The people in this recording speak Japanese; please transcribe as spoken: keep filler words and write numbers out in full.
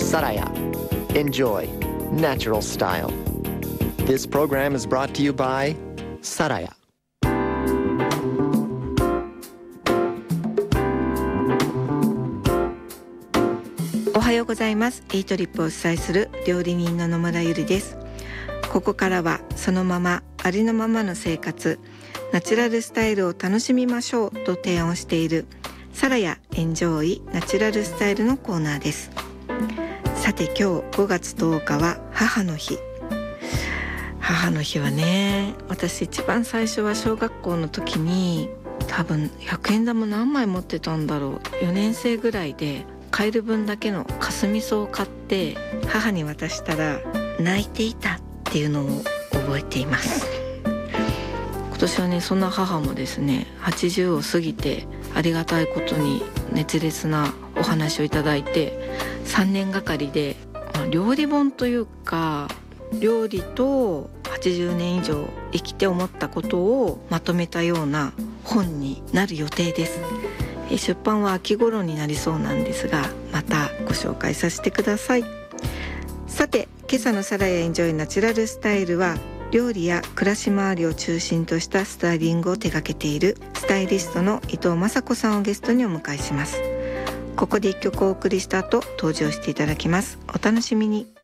Saraya. Enjoy natural style. This program is brought to you by Saraya. おはようございます。エイトリップをお伝えする料理人の野村ゆりです。ここからはそのままありのままの生活、ナチュラルスタイルを楽しみましょうと提案をしているサラヤエンジョイナチュラルスタイルのコーナーです。さて今日ごがつとおかは母の日。母の日はね、私一番最初は小学校の時に多分ひゃくえん玉何枚持ってたんだろう、よねん生ぐらいで買える分だけのかすみ草を買って母に渡したら泣いていたっていうのを覚えています。今年はね、そんな母もですねはちじゅうを過ぎてありがたいことに熱烈なお話をいただいて、さんねんがかりで、まあ、料理本というか料理とはちじゅうねん以上生きて思ったことをまとめたような本になる予定です。出版は秋頃になりそうなんですが、またご紹介させてください。さて今朝のサラヤエンジョイナチュラルスタイルは、料理や暮らし周りを中心としたスタイリングを手掛けているスタイリストの伊藤雅子さんをゲストにお迎えします。ここで一曲お送りした後登場していただきます。お楽しみに。